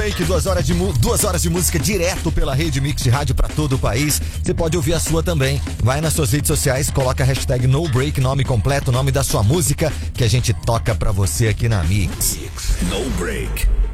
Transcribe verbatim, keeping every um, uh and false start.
Break, duas horas, de, duas horas de música direto pela Rede Mix de rádio pra todo o país. Você pode ouvir a sua também. Vai nas suas redes sociais, coloca a hashtag No Break, nome completo, nome da sua música, que a gente toca pra você aqui na Mix. No Break.